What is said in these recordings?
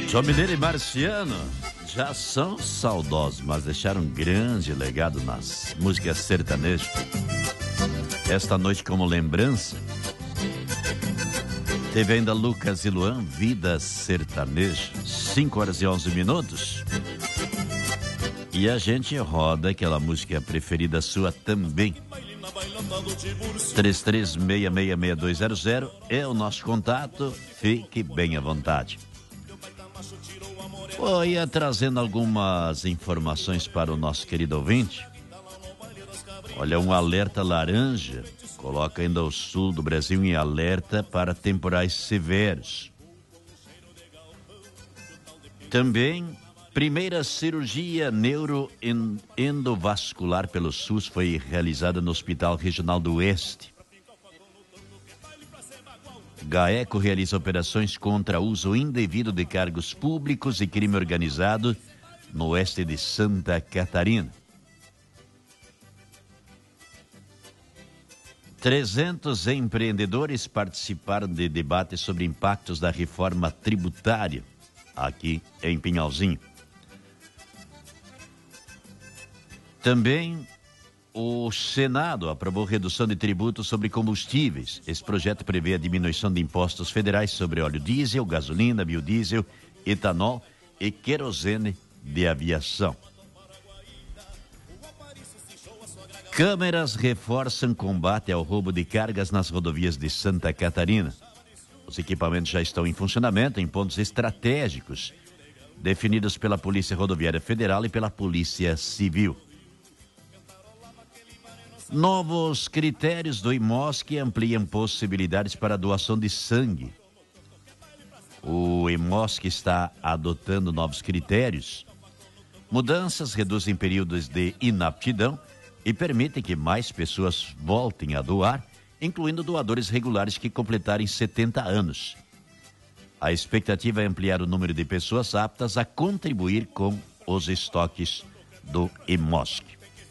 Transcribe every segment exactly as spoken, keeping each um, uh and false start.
João Mineiro e Marciano já são saudosos, mas deixaram um grande legado nas músicas sertanejas. Esta noite, como lembrança, teve ainda Lucas e Luan, Vida Sertaneja, cinco horas e onze minutos. E a gente roda aquela música preferida sua também. três três seis seis seis dois zero zero é o nosso contato, fique bem à vontade. Eu ia trazendo algumas informações para o nosso querido ouvinte. Olha, um alerta laranja coloca ainda o sul do Brasil em alerta para temporais severos. Também, primeira cirurgia neuroendovascular pelo SUS foi realizada no Hospital Regional do Oeste. GAECO realiza operações contra uso indevido de cargos públicos e crime organizado no oeste de Santa Catarina. trezentos empreendedores participaram de debates sobre impactos da reforma tributária aqui em Pinhalzinho. Também o Senado aprovou redução de tributos sobre combustíveis. Esse projeto prevê a diminuição de impostos federais sobre óleo diesel, gasolina, biodiesel, etanol e querosene de aviação. Câmeras reforçam combate ao roubo de cargas nas rodovias de Santa Catarina. Os equipamentos já estão em funcionamento em pontos estratégicos, definidos pela Polícia Rodoviária Federal e pela Polícia Civil. Novos critérios do IMOSC ampliam possibilidades para a doação de sangue. O IMOSC está adotando novos critérios. Mudanças reduzem períodos de inaptidão e permitem que mais pessoas voltem a doar, incluindo doadores regulares que completarem setenta anos. A expectativa é ampliar o número de pessoas aptas a contribuir com os estoques do IMOSC.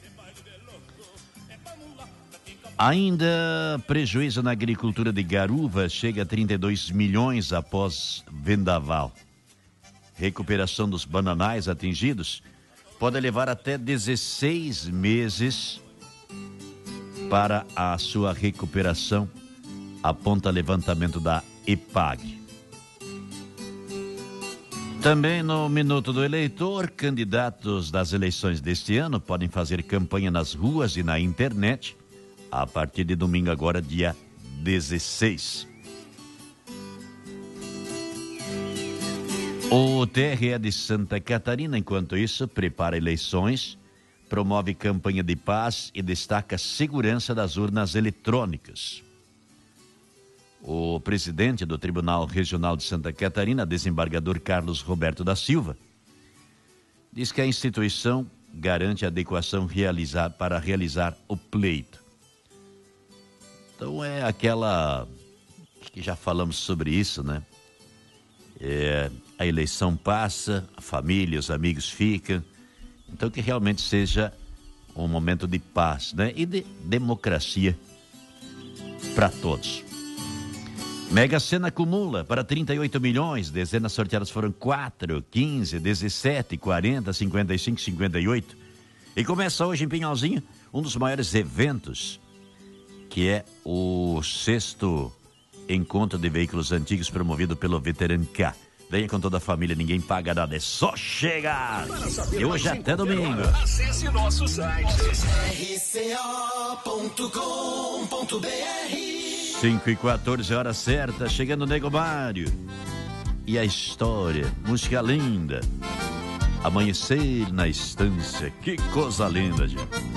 Ainda prejuízo na agricultura de Garuva chega a trinta e dois milhões após vendaval. Recuperação dos bananais atingidos pode levar até dezesseis meses para a sua recuperação, aponta levantamento da EPAG. Também no Minuto do Eleitor, candidatos das eleições deste ano podem fazer campanha nas ruas e na internet a partir de domingo agora, dia dezesseis. O T R E de Santa Catarina, enquanto isso, prepara eleições, promove campanha de paz e destaca a segurança das urnas eletrônicas. O presidente do Tribunal Regional de Santa Catarina, desembargador Carlos Roberto da Silva, diz que a instituição garante a adequação realizar, para realizar o pleito. Então é aquela que já falamos sobre isso, né? É, a eleição passa, a família, os amigos ficam. Então que realmente seja um momento de paz, né? E de democracia para todos. Mega Sena acumula para trinta e oito milhões, dezenas sorteadas foram quatro, quinze, dezessete, quarenta, cinquenta e cinco, cinquenta e oito. E começa hoje em Pinhalzinho um dos maiores eventos, que é o sexto encontro de veículos antigos promovido pelo Veteran K. Venha com toda a família, ninguém paga nada, é só chegar. E hoje até domingo. Acesse nosso site r c o ponto com ponto b r. cinco e quatorze, hora certa, chegando o Nego Mário. E a história, música linda. Amanhecer na Estância, que coisa linda, gente.